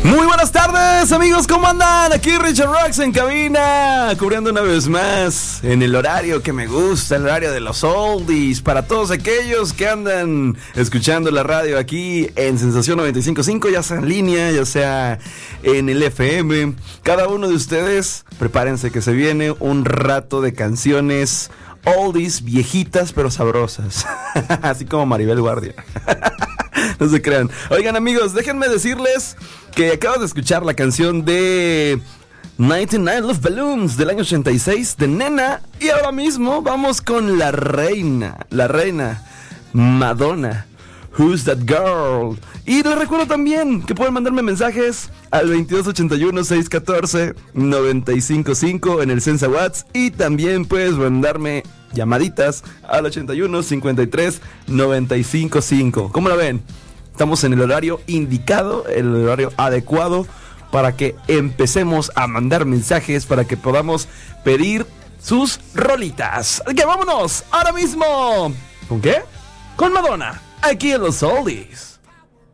Muy buenas tardes, amigos, ¿cómo andan? Aquí Richard Rocks en cabina, cubriendo una vez más en el horario que me gusta, el horario de los oldies, para todos aquellos que andan escuchando la radio aquí en Sensación 95.5, ya sea en línea, ya sea en el FM. Cada uno de ustedes, prepárense que se viene un rato de canciones oldies, viejitas pero sabrosas, así como Maribel Guardia. No se crean. Oigan, amigos, déjenme decirles que acabo de escuchar la canción de 99 Love Balloons del año 86 de Nena. Y ahora mismo vamos con la reina Madonna. Who's That Girl? Y les recuerdo también que pueden mandarme mensajes al 2281-614-955 en el Sensa WhatsApp. Y también puedes mandarme llamaditas al 81 53 955. ¿Cómo la ven? Estamos en el horario indicado, el horario adecuado para que empecemos a mandar mensajes, para que podamos pedir sus rolitas. Así que vámonos ahora mismo. ¿Con qué? Con Madonna, aquí en los Oldies.